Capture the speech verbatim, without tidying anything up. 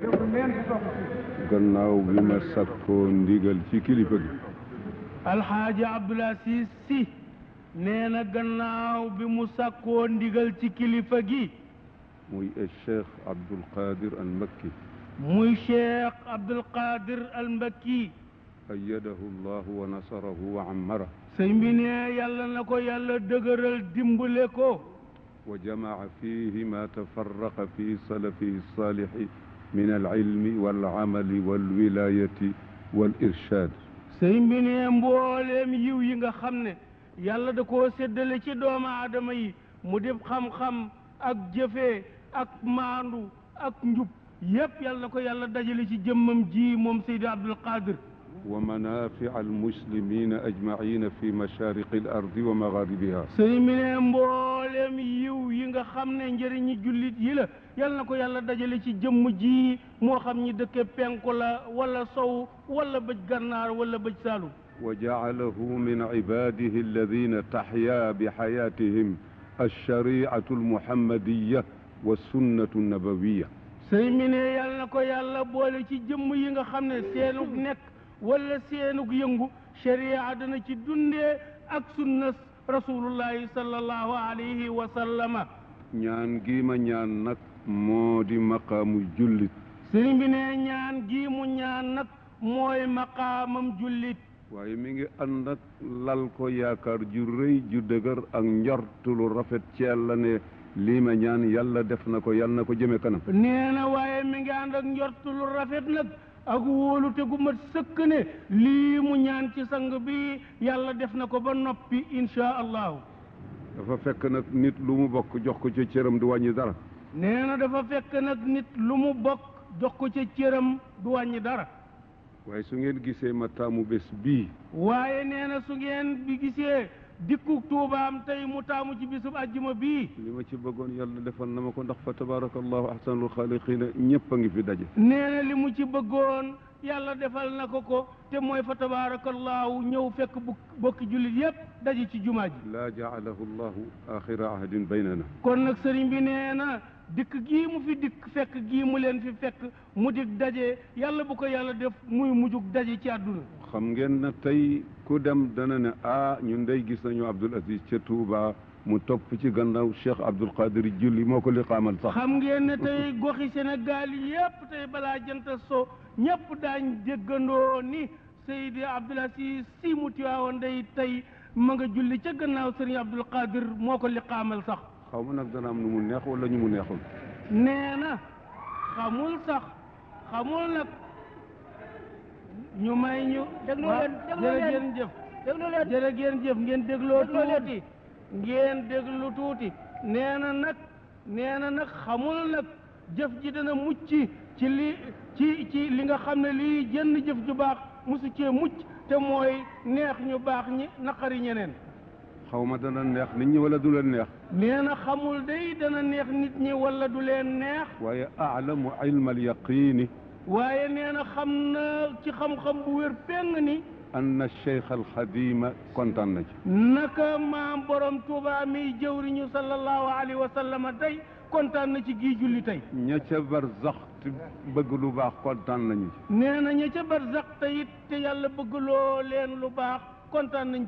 déglu leen di topp si. gannaaw bi ma sakkoo ndigal ci kilifa gi. alxaaji Abdoul Aziz Sy nee na gannaaw bi mu sakkoo ndigal ci kilifa gi. muy Cheikh Abdoul Qadir al Makki. muy Cheikh Abdoul Qadir al Makki. ayyadahu llahu wa nasarahu wa ammara. sëñ bi ne yàlla na ko yàlla dëgëral dimbale ko. wa jamaa fihi ma tafarraqa fi salafihi saalixi min alilmi walamali walwilayati walirshad. sëñ bi ne mbooleem yiw yi nga xam ne yàlla da koo séddale ci doomu aadama yi mu def xam-xam ak jëfee ak maandu ak njub yépp yàlla na ko yàlla dajale ci jëmmam ji moom Seydi Abdoul Qadir. wa manafia almuslimina ajmaina fi mashariqi al ardi wa magharibiha. sëñ bi ne mbooleem yiw yi nga xam ne njëriñi jullit yi la yàlla na ko yàlla dajale ci jëmm ji moo xam ñi dëkke penku la wala sow wala bëj gànnaar wala bëj saalum. wa jaalahu min ibadihi alladina taxya bi xayatihim alshariatu almuhammadiya wa sunnatu nabawiya. sëñ bi ne yàlla na ko yàlla boole ci jëmm yi nga xam ne seenug nekk wala seenug yëngu sharia dana ci dundee ak sunna rasulullahi sallallahu alayhi wa sallama. ñaan gii ma ñaan nag moo di maqaamu jullit. sëriñ bi ne ñaan gii mu ñaan nag mooy maqaamam jullit. waaye mi ngi ànd ak lal ko yaakaar ju rëy ju dëgër ak njortu lu rafet ci yàlla ne lii ma ñaan yàlla def na ko yàlla na ko jëme kanam. nee na waaye mi ngi ànd ak njortu lu rafet nag ak wóolu te gu mat sëkk ne lii mu ñaan ci sang bi yàlla def na ko ba noppi insha allahu. dafa fekk nag nit lu mu bokk jox ko ca cëram du wàññi dara. nee na dafa fekk nag nit lu mu bokk jox ko ca cëram du wàññi dara. waaye su ngeen gisee ma taamu bés bii. waaye nee na su ngeen bi gisee dikku tuubaam tey mu taamu ci bisub àjjuma bii. li ma ci bëggoon yàlla defal na ma ko ndax fa tabaarakallahu ahsanul xaaliqiina ñëpp a ngi fi daje. nee na li mu ci bëggoon yàlla defal na ko ko te mooy fa tabaarakallahu ñëw fekk bu bokki jullit yépp daje ci jumaa ji. laa jaalahu llahu axira ahdin baynana. kon nag sëriñ bi nee na dikk gii mu fi dikk fekk gii mu leen fi fekk mu dik daje yàlla bu ko yàlla def muy mujjug daje ci àdduna. xam ngeen na tey ku dem dana ne ah ñun day gis nañu Abdoul Aziz ca Touba mu topp ci gannaaw Cheikh Abdoul Qadir julli moo ko liqaamal sax. xam ngeen ne tey goxi Sénégal yépp tey balaa jant so ñépp daañ déggandoo ni Seydi Abdoul Aziz Sy mu Tiwaawan day tey ma nga julli ca gannaaw Serigne Abdoul Qadir moo ko liqaamal sax. xaw ma nag dana am nu mu neex wala ñu mu neexul. nee na xamul sax xamul nag ñu may ñu. déglu leen déglu leen jëf déglu leen jërë ngeen jëf ngeen dégloo tuuti ngeen déglu tuuti nee na nag nee na nag xamul nag jëf ji dana mucc ci li ci ci li nga xam ne lii jënn jëf ju baax mosu cee mucc te mooy neex ñu baax ñi naqari ñeneen. xaw ma dana neex nit ñi wala du leen neex. nee na xamul day dana neex nit ñi wala du leen neex. waaye aalamu ilma al yaqiini. waaye nee na xam na ci xam-xam bu wér péng ni. anna cheikh al xadima kontaan na ci. naka maam borom Tuuba mi jëwriñu sallallahu alayhi wa sallam tey kontaan na ci gii julli tey. ña ca barzax te bëgg lu baax kontaan nañu ci. nee na ña ca barzax te it te yàlla bëgg loo leen lu baax kontaan nañ